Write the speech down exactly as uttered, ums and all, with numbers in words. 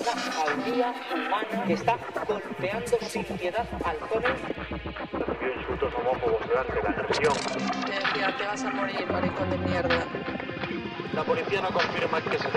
una aldea humana que está golpeando sin piedad al joven. Recibió insultos homófobos durante la agresión. Te decía, te vas a morir, maricón de mierda. La policía no confirma que se trata